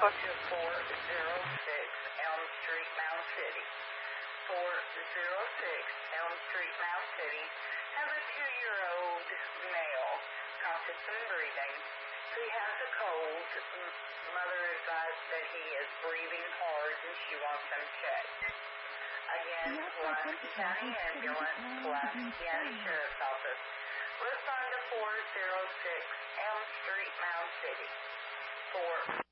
to 406 Elm Street, Mound City. 406 Elm Street, Mound City has a 2-year-old male, conscious and breathing. He has a cold. Mother advised that he is breathing hard and she wants him checked. Again, Pulaski County Ambulance, Pulaski County Sheriff's Office. Respond to 406 Elm Street, Mound City.